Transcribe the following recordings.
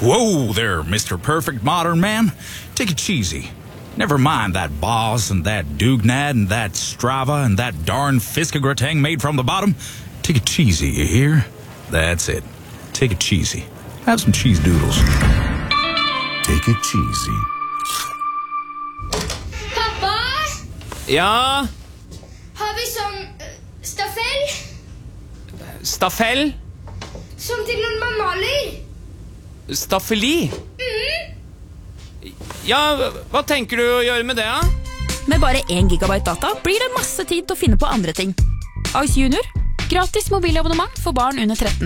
Whoa there, Mr. Perfect Modern Man. Take it cheesy. Never mind that Boss and that Dugnad and that Strava and that darn Fiskegrateng made from the bottom. Take it cheesy, you hear? That's it. Take it cheesy. Have some cheese doodles. Take it cheesy. Pappa? Ja, Har vi sånn staffell? staffell, Som til når man maler? staffeli. Ja, hva tenker du å gjøre med det, da? Med bare 1 gigabyte data blir det masse tid til å finne på andre ting. Ice Junior. Gratis mobilabonnement for barn under 13.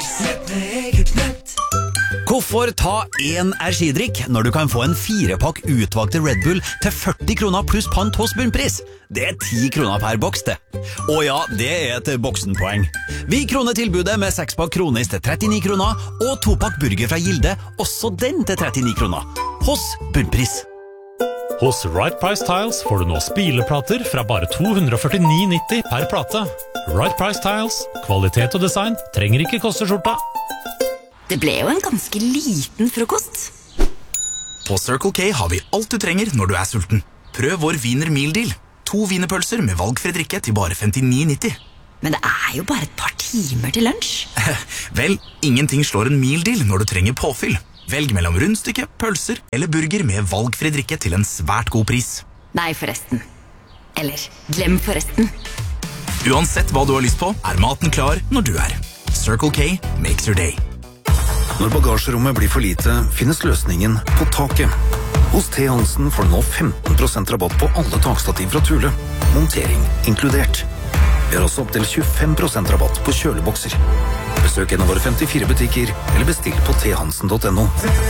Hvorfor ta en energidrikk når du kan få en 4-pakk utvalgte Red Bull til 40 kroner pluss pant hos bunnpris? Det er 10 kroner per boks, det. Og ja, det er et boksenpoeng. Vi kroner tilbudet med 6-pakk Kronis til 39 kroner, og 2-pakk burger fra Gilde, også den til 39 kroner. Hos bunnpris. Hos Right Price Tiles får du nå spileplater fra bare 249,90 per plate. Right Price Tiles, kvalitet og design trenger ikke koste skjorta. Det ble jo en ganske liten frokost. På Circle K har vi alt du trenger når du er sulten. Prøv vår Wiener Meal Deal. 2 wienerpølser med valgfri drikke til bare 59,90. Men det er jo bare et par timer til lunsj. Vel, ingenting slår en meal deal når du trenger påfyll. Velg mellom rundstykke, pølser eller burger med valgfri drikke til en svært god pris. Nei, forresten. Eller, glem forresten. Uansett hva du har lyst på, er maten klar når du er. Circle K makes your day. Når bagasjerommet blir for lite, finnes løsningen på taket. Hos T. Hansen får du nå 15% rabatt på alle takstativ fra Thule. Montering inkludert. Vi har også opp til 25% rabatt på kjølebokser. Besøk en av våre 54 butikker, eller bestill på thansen.no.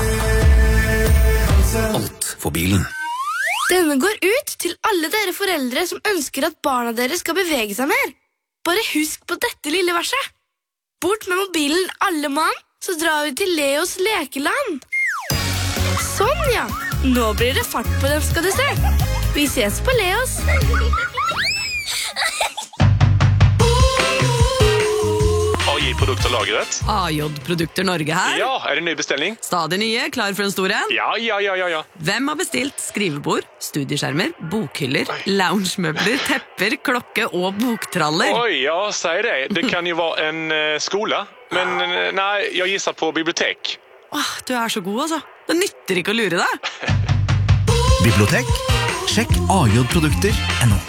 Alt for bilen. Denne går ut til alle dere foreldre som ønsker at barna deres skal bevege seg mer. Bare husk på dette lille verset. Bort med mobilen alle mann, så drar vi til Leos lekeland. Sånn, ja. Nå blir det fart på dem, skal du se. Vi ses på Leos. AJ-produkter lagret. AJ-produkter Norge her. Ja, er det ny bestelling? Stadig nye, klar for en stor en. Ja. Hvem har bestilt skrivebord, studieskjermer, bokhyller, loungemøbler, tepper, klokke og boktraller? Oi, ja, sier det. Det kan jo være en skole. Men nei, jeg gisser på bibliotek. Åh, du er så god, altså. Det nytter ikke å lure deg. Bibliotek? Sjekk ajprodukter.no.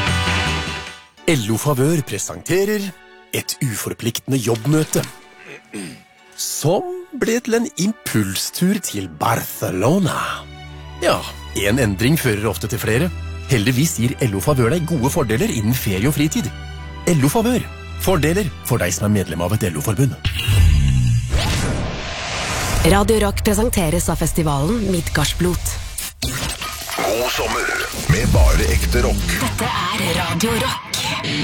LO Favør presenterer et uforpliktende jobbmøte som ble til en impulstur til Barcelona. Ja, en endring fører ofte til flere. Heldigvis gir LO Favør deg gode fordeler innen ferie og fritid. LO Favør. Fordeler for deg som er medlem av et LO-forbund. Radio Rock presenteres av festivalen Midgardsblot. God sommer med bare ekte rock. Dette er Radio Rock.